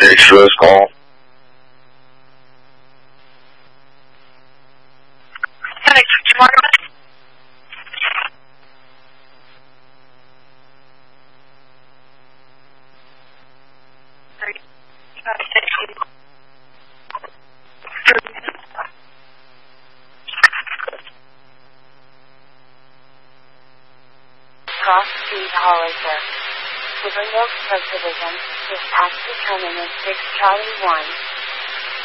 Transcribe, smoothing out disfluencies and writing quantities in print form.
6 for this call. Thanks, Margaret. Cross Street Hollister. Silver Milk Subdivision, dispatch determinant 6 Charlie 1.